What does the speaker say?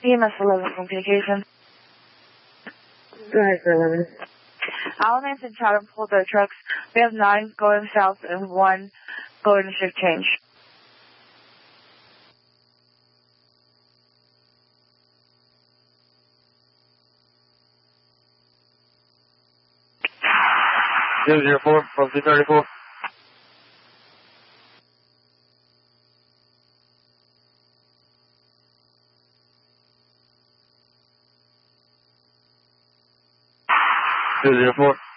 EMS 11 from communication. Go ahead for 11. Alamance and Chatham pulled their trucks. We have 9 going south and 1 going to shift change. Zero 04 from 234. Zero 04.